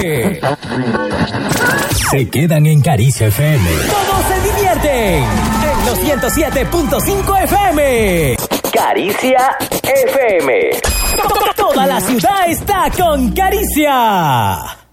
noche. Se quedan en Caricia FM. Todos se divierten en los 107.5 FM. Caricia FM. Toda la ciudad está con Caricia.